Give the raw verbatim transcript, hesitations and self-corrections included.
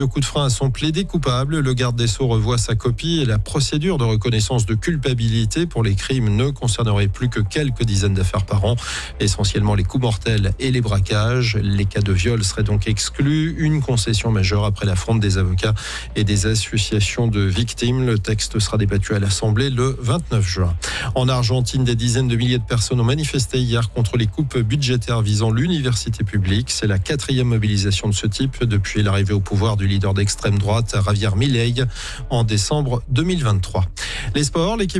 Le coup de frein à son plaidé coupable. Le garde des Sceaux revoit sa copie et la procédure de reconnaissance de culpabilité pour les crimes ne concernerait plus que quelques dizaines d'affaires par an, essentiellement les coups mortels et les braquages. Les cas de viol seraient donc exclus. Une concession majeure après la fronde des avocats et des associations de victimes. Le texte sera débattu à l'Assemblée le vingt-neuf juin. En Argentine, des dizaines de milliers de personnes ont manifesté hier contre les coupes budgétaires visant l'université publique. C'est la quatrième mobilisation de ce type depuis l'arrivée au pouvoir du leader d'extrême droite, Javier Milei, en décembre deux mille vingt-trois. Les sports, l'équipe